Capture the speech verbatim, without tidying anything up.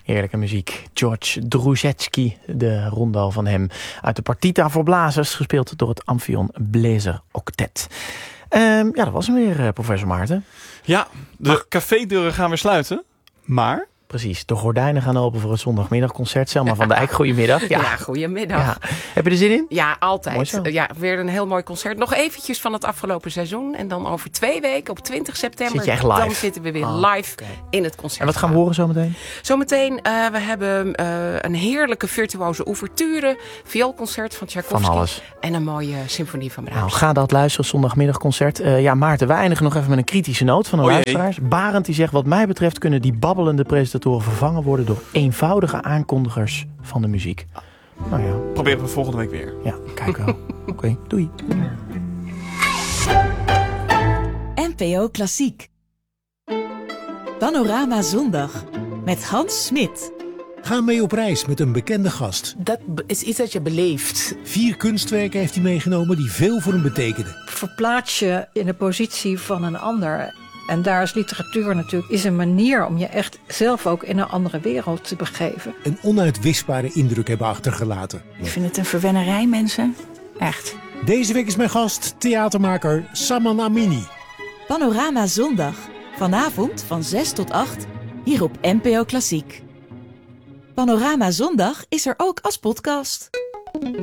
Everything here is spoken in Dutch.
Heerlijke muziek. George Drouzetski, de rondel van hem uit de Partita voor blazers, gespeeld door het Amphion Bläser Octet. Um, ja, dat was hem weer, uh, professor Maarten. Ja, de maar... cafédeuren gaan weer sluiten, maar... Precies, de gordijnen gaan open voor het zondagmiddagconcert. Selma van Dijk, goedemiddag. Ja, ja goedemiddag. Ja. Heb je er zin in? Ja, altijd. Ja, weer een heel mooi concert. Nog eventjes van het afgelopen seizoen. En dan over twee weken, op twintig september... Zit je echt live? Dan zitten we weer oh, live okay. in het concert. En wat gaan we horen zometeen? Zometeen, uh, we hebben uh, een heerlijke virtuoze ouverture. Vioolconcert van Tchaikovsky. Van alles. En een mooie symfonie van Brahms. Nou, ga dat luisteren, zondagmiddagconcert. Uh, ja, Maarten, wij eindigen nog even met een kritische noot van de luisteraars. Barend die zegt, wat mij betreft kunnen die babbelende presentatoren vervangen worden door eenvoudige aankondigers van de muziek. Nou ja. Proberen we volgende week weer. Ja, kijk wel. Oké, okay, doei. N P O Klassiek. Panorama Zondag met Hans Smit. Ga mee op reis met een bekende gast. Dat is iets dat je beleeft. Vier kunstwerken heeft hij meegenomen die veel voor hem betekenen. Verplaats je in de positie van een ander. En daar is literatuur natuurlijk is een manier om je echt zelf ook in een andere wereld te begeven. Een onuitwisbare indruk hebben achtergelaten. Ik vind het een verwennerij, mensen. Echt. Deze week is mijn gast theatermaker Saman Amini. Panorama Zondag. Vanavond van zes tot acht. Hier op N P O Klassiek. Panorama Zondag is er ook als podcast.